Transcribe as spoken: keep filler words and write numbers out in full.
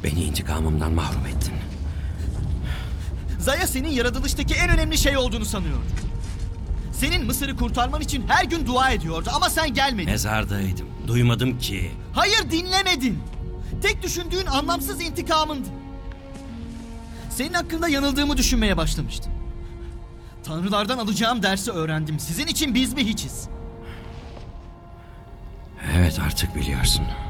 Beni intikamımdan mahrum ettin. Zaya senin yaratılıştaki en önemli şey olduğunu sanıyordu. Senin Mısır'ı kurtarman için her gün dua ediyordu ama sen gelmedin. Mezardaydım. Duymadım ki. Hayır, dinlemedin. Tek düşündüğün anlamsız intikamındı. Senin hakkında yanıldığımı düşünmeye başlamıştım. Tanrılardan alacağım dersi öğrendim. Sizin için biz mi hiçiz? Evet, artık biliyorsun.